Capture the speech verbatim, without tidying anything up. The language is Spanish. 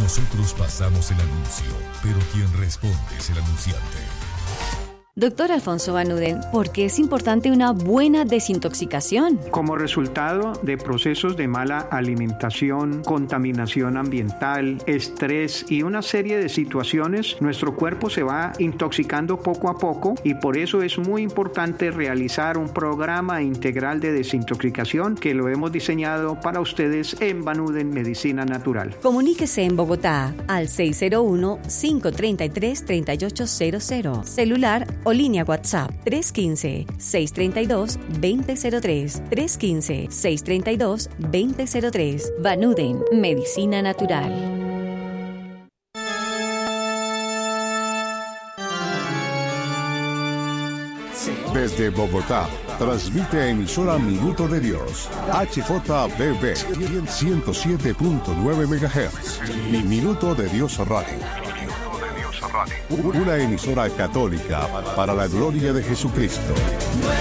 Nosotros pasamos el anuncio, pero quien responde es el anunciante. Doctor Alfonso Van Uden, ¿por qué es importante una buena desintoxicación? Como resultado de procesos de mala alimentación, contaminación ambiental, estrés y una serie de situaciones, nuestro cuerpo se va intoxicando poco a poco y por eso es muy importante realizar un programa integral de desintoxicación que lo hemos diseñado para ustedes en Van Uden Medicina Natural. Comuníquese en Bogotá al seis cero uno, cinco tres tres, tres ocho cero cero, celular o línea WhatsApp tres uno cinco, seis tres dos, dos cero cero tres, tres uno cinco, seis tres dos, dos cero cero tres. Van Uden, Medicina Natural. Desde Bogotá, transmite emisora Minuto de Dios, H J B B ciento siete punto nueve megahertz y Minuto de Dios Radio. Una emisora católica para la gloria de Jesucristo.